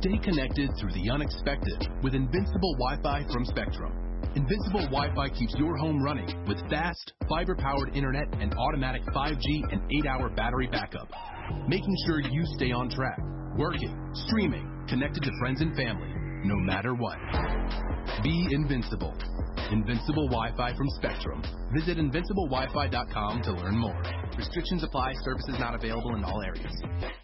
Stay connected through the unexpected with Invincible Wi-Fi from Spectrum. Invincible Wi-Fi keeps your home running with fast, fiber-powered internet and automatic 5G and 8-hour battery backup, making sure you stay on track, working, streaming, connected to friends and family, no matter what. Be invincible. Invincible Wi-Fi from Spectrum. Visit invinciblewifi.com to learn more. Restrictions apply. Services not available in all areas.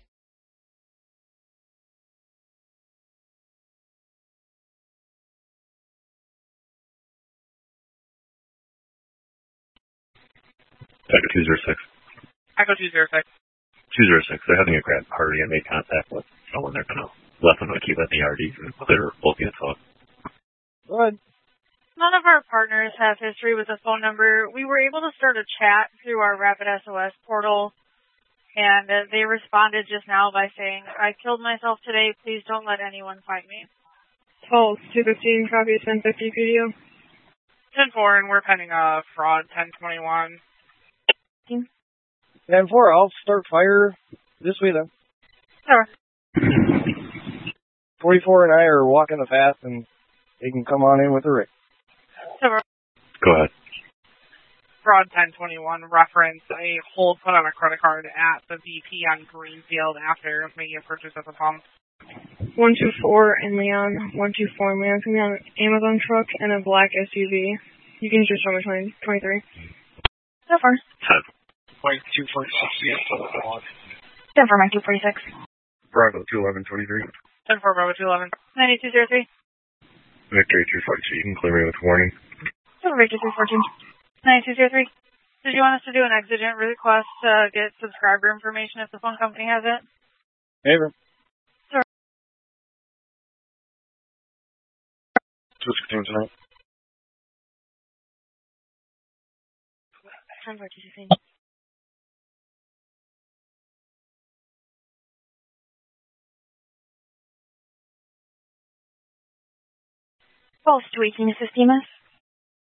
Echo 206. Echo 206. 206. They're having a grad party. I made contact with someone they're going to let them keep at the RD and clear both the talk. Go ahead. None of our partners have history with a phone number. We were able to start a chat through our Rapid SOS portal, and they responded just now by saying, I killed myself today. Please don't let anyone find me. Pulse 215, copy 1050 video. 10-4, and we're pending a fraud 1021. 10-4, I'll start fire this way then. Sure. 44 and I are walking the fast, and they can come on in with the rig. Sure. Go ahead. Fraud 1021, reference a hold put on a credit card at the BP on Greenfield after making a purchase at the pump. 124 and Leon. 124 and Leon's going to be on an Amazon truck and a black SUV. You can just show me 23. So far. 246, yeah. 10 for Mike 246. Bravo 21123. 10 for Bravo 211. 9203. Victory 242. You can clear me with warning. 10 for Victory 314. 9203. Did you want us to do an exigent request to get subscriber information if the phone company has it? Maybe. Sure. 216 tonight. 10 for 216. Pulse 218, assist EMS.